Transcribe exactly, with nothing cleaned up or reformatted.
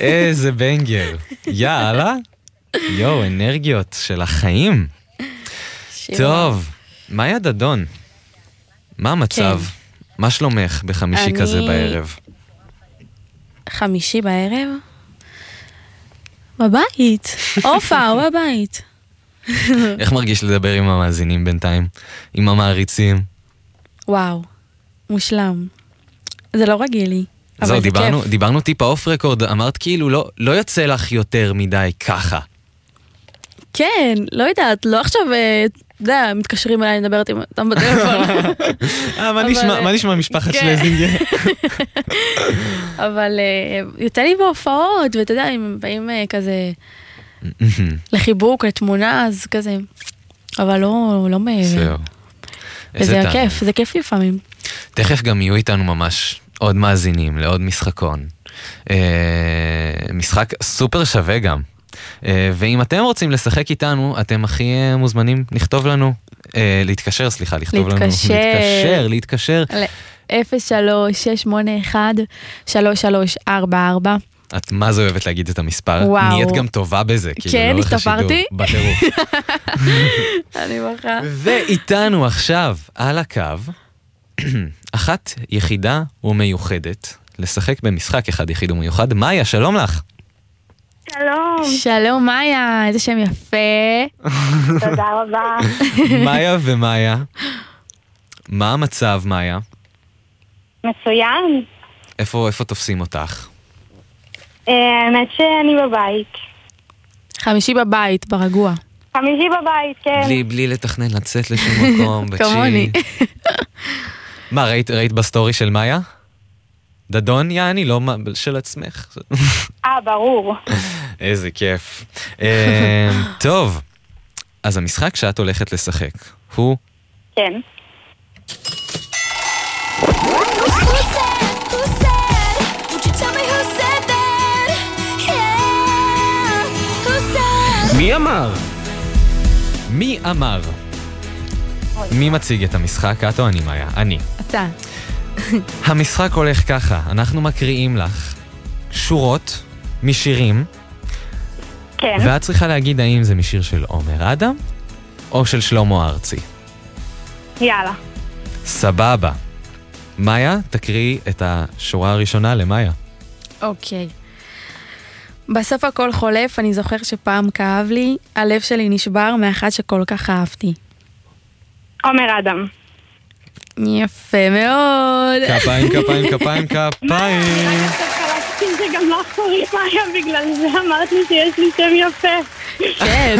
איזה בנגר. יאללה. יואו, אנרגיות של החיים. טוב, מאיה דדון, מה המצב? מה שלומך בחמישי כזה בערב? חמישי בערב? בבית. אופה, בבית. איך מרגיש לדבר עם המאזינים בינתיים? עם המעריצים? וואו, מושלם. זה לא רגיל לי. זהו, דיברנו, דיברנו טיפה אוף רקורד, אמרת כאילו לא, לא יוצא לך יותר מדי ככה. כן, לא יודעת, לא עכשיו, אתה יודע, מתקשרים אליי, מדברת עם אותם בטלפון. מה נשמע משפחת שלזינגר? אבל יוצא לי בהופעות, ואתה יודע, אם באים כזה לחיבוק, לתמונה, אז כזה, אבל לא, לא מעבר. וזה כיף, זה כיף לפעמים. תכף גם יהיו איתנו ממש עוד מאזינים לעוד משחקון. משחק סופר שווה גם. ואם אתם רוצים לשחק איתנו, אתם הכי מוזמנים לכתוב לנו, להתקשר, סליחה, לכתוב לנו, להתקשר, להתקשר. אפס שלוש שש שמונה אחד שלוש שלוש ארבע ארבע. את מה זה אוהבת להגיד את המספר? נהיית גם טובה בזה. כן, השתפרתי. בטירוף. אני בכה. ואיתנו עכשיו על הקו, אחת יחידה ומיוחדת, לשחק במשחק אחד יחיד ומיוחד. מאיה, שלום לך. שלום. שלום מאיה, איזה שם יפה. תודה רבה. מאיה ומאיה, מה המצב מאיה? מצוין. איפה, איפה תופסים אותך? האמת שאני בבית. חמישי בבית, ברגוע. חמישי בבית, כן. בלי, בלי לתכנן לצאת לשום מקום, בצ'י. כמוני. מה, ראית, ראית בסטורי של מאיה? דדון, יעני, לא של עצמך. אה, ברור. איזה כיף. טוב, אז המשחק שאת הולכת לשחק, הוא? כן. מי אמר? מי אמר? מי מציג את המשחק? את או אני, מאיה? אני. אתה. המשחק הולך ככה, אנחנו מקריאים לך שורות משירים, כן. ואת צריכה להגיד האם זה משיר של עומר אדם או של שלמה ארצי. יאללה. סבבה. מאיה, תקריאי את השורה הראשונה למאיה. אוקיי. בסוף הכל חולף, אני זוכר שפעם כאב לי, הלב שלי נשבר מאחד שכל כך אהבתי. עומר אדם. יפה מאוד. כפיים, כפיים, כפיים, כפיים. חלקתי שגם לך קוראים מאיה, בגלל זה אמרת לי שיש לי שם יפה. כן.